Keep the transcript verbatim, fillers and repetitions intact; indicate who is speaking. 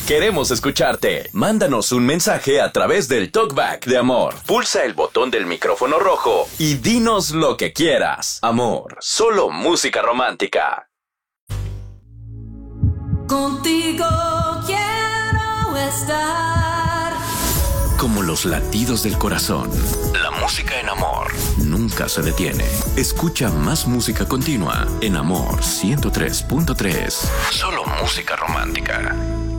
Speaker 1: Queremos escucharte. Mándanos un mensaje a través del Talkback de Amor. Pulsa el botón del micrófono rojo y dinos lo que quieras. Amor, solo música romántica.
Speaker 2: Contigo quiero estar.
Speaker 3: Como los latidos del corazón, la música en Amor nunca se detiene. Escucha más música continua en Amor ciento tres punto tres. Solo música romántica.